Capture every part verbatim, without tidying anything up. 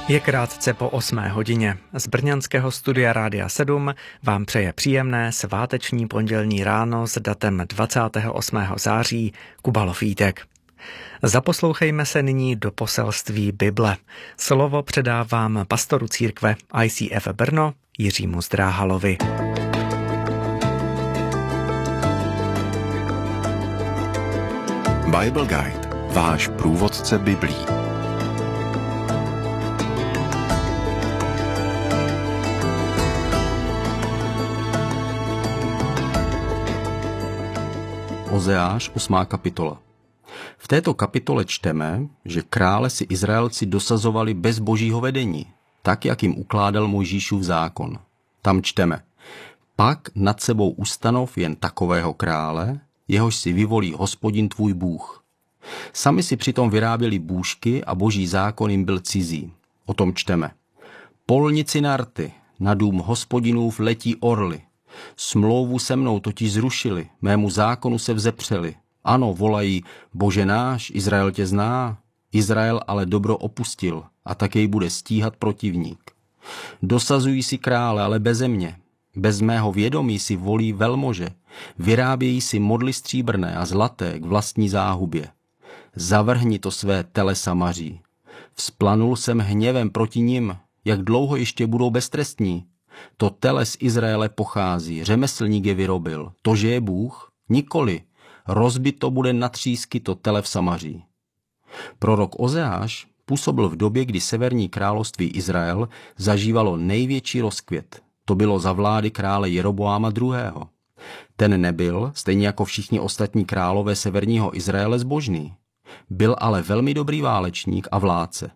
Je krátce po osmé hodině. Z brněnského studia Rádia sedm vám přeje příjemné sváteční pondělní ráno s datem dvacátého osmého září Kuba Lofítek. Zaposlouchejme se nyní do poselství Bible. Slovo předávám pastoru církve I C F Brno Jiřímu Zdráhalovi. Bible Guide, váš průvodce Biblí. Ozeáš, osmá kapitola. V této kapitole čteme, že krále si Izraelci dosazovali bez božího vedení, tak, jak jim ukládal Mojžíšův zákon. Tam čteme: Pak nad sebou ustanov jen takového krále, jehož si vyvolí Hospodin tvůj Bůh. Sami si přitom vyráběli bůžky a boží zákon jim byl cizí. O tom čteme: Polnici narty, na dům Hospodinův letí orly. Smlouvu se mnou totiž zrušili, mému zákonu se vzepřeli. Ano, volají: Bože náš, Izrael tě zná. Izrael ale dobro opustil, a tak jej bude stíhat protivník. Dosazují si krále, ale beze mě. Bez mého vědomí si volí velmože. Vyrábějí si modly stříbrné a zlaté k vlastní záhubě. Zavrhni to své tele Samaří. Vzplanul jsem hněvem proti nim. Jak dlouho ještě budou beztrestní? To tele z Izraele pochází, řemeslník je vyrobil. To, že je Bůh? Nikoli. Rozbito bude na třísky to tele v Samaří. Prorok Ozeáš působil v době, kdy severní království Izrael zažívalo největší rozkvět. To bylo za vlády krále Jeroboáma druhého. Ten nebyl, stejně jako všichni ostatní králové severního Izraele, zbožný. Byl ale velmi dobrý válečník a vládce.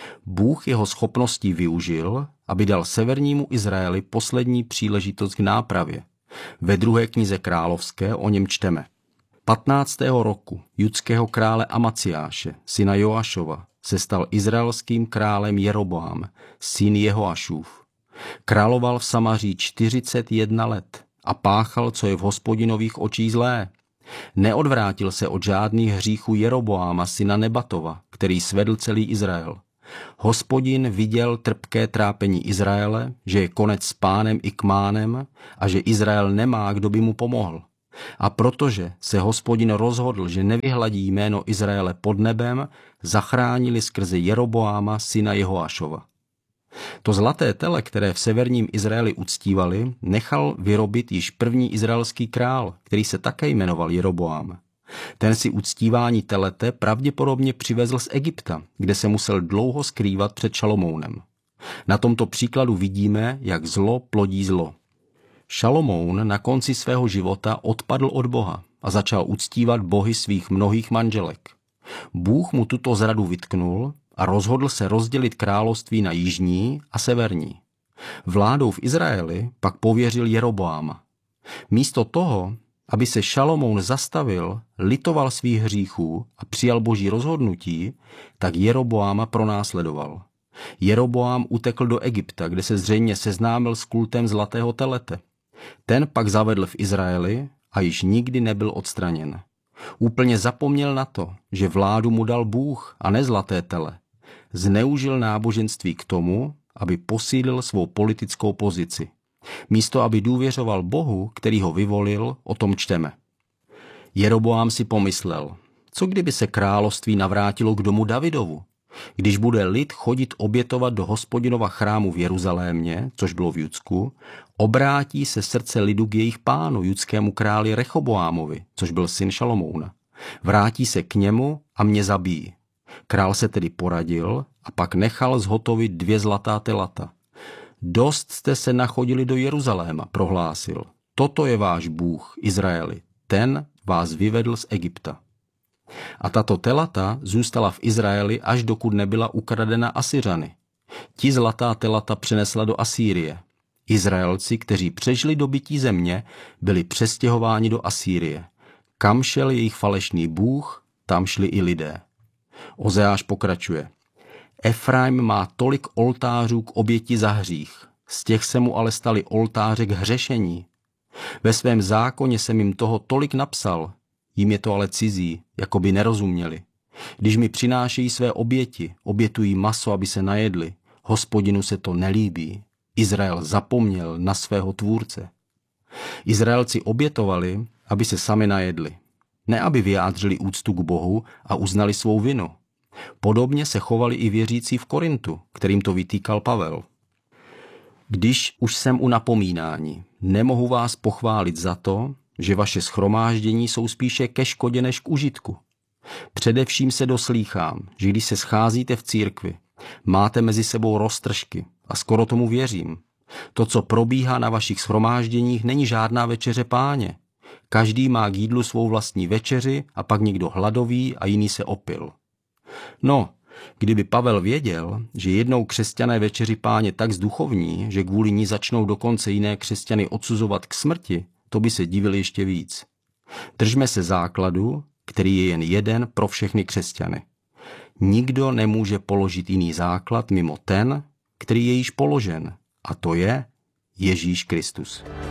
Bůh jeho schopností využil, aby dal severnímu Izraeli poslední příležitost k nápravě. Ve druhé knize královské o něm čteme: patnáctého roku judského krále Amaciáše, syna Joašova, se stal izraelským králem Jeroboám, syn Jehoašův. Královal v Samaří čtyřicet jedna let a páchal, co je v Hospodinových očích zlé. Neodvrátil se od žádných hříchů Jeroboáma, syna Nebatova, který svedl celý Izrael. Hospodin viděl trpké trápení Izraele, že je konec s pánem i kmánem a že Izrael nemá, kdo by mu pomohl. A protože se Hospodin rozhodl, že nevyhladí jméno Izraele pod nebem, zachránili skrze Jeroboáma, syna Jehoašova. To zlaté tele, které v severním Izraeli uctívali, nechal vyrobit již první izraelský král, který se také jmenoval Jeroboám. Ten si uctívání telete pravděpodobně přivezl z Egypta, kde se musel dlouho skrývat před Šalomounem. Na tomto příkladu vidíme, jak zlo plodí zlo. Šalomoun na konci svého života odpadl od Boha a začal uctívat bohy svých mnohých manželek. Bůh mu tuto zradu vytknul a rozhodl se rozdělit království na jižní a severní. Vládou v Izraeli pak pověřil Jeroboáma. Místo toho, aby se Šalomoun zastavil, litoval svých hříchů a přijal boží rozhodnutí, tak Jeroboáma pronásledoval. Jeroboám utekl do Egypta, kde se zřejmě seznámil s kultem zlatého telete. Ten pak zavedl v Izraeli a již nikdy nebyl odstraněn. Úplně zapomněl na to, že vládu mu dal Bůh a ne zlaté tele. Zneužil náboženství k tomu, aby posílil svou politickou pozici. Místo, aby důvěřoval Bohu, který ho vyvolil, o tom čteme. Jeroboám si pomyslel: co kdyby se království navrátilo k domu Davidovu? Když bude lid chodit obětovat do Hospodinova chrámu v Jeruzalémě, což bylo v Judsku, obrátí se srdce lidu k jejich pánu, judskému králi Rechoboámovi, což byl syn Šalomouna. Vrátí se k němu a mě zabijí. Král se tedy poradil a pak nechal zhotovit dvě zlatá telata. Dost jste se nachodili do Jeruzaléma, prohlásil. Toto je váš Bůh, Izraeli. Ten vás vyvedl z Egypta. A tato telata zůstala v Izraeli, až dokud nebyla ukradena Asyřany. Ti zlatá telata přenesla do Asýrie. Izraelci, kteří přežili dobytí země, byli přestěhováni do Asýrie. Kam šel jejich falešný bůh, tam šli i lidé. Ozeáš pokračuje. Efraim má tolik oltářů k oběti za hřích, z těch se mu ale staly oltáře k hřešení. Ve svém zákoně jsem jim toho tolik napsal, jim je to ale cizí, jako by nerozuměli. Když mi přinášejí své oběti, obětují maso, aby se najedli, Hospodinu se to nelíbí. Izrael zapomněl na svého tvůrce. Izraelci obětovali, aby se sami najedli. Ne aby vyjádřili úctu k Bohu a uznali svou vinu. Podobně se chovali i věřící v Korintu, kterým to vytýkal Pavel. Když už jsem u napomínání, nemohu vás pochválit za to, že vaše shromáždění jsou spíše ke škodě než k užitku. Především se doslýchám, že když se scházíte v církvi, máte mezi sebou roztržky a skoro tomu věřím. To, co probíhá na vašich shromážděních, není žádná večeře Páně. Každý má k jídlu svou vlastní večeři a pak někdo hladový a jiný se opil. No, kdyby Pavel věděl, že jednou křesťané večeři Páně tak zduchovní, že kvůli ní začnou dokonce jiné křesťany odsuzovat k smrti, to by se divil ještě víc. Držme se základu, který je jen jeden pro všechny křesťany. Nikdo nemůže položit jiný základ mimo ten, který je již položen, a to je Ježíš Kristus.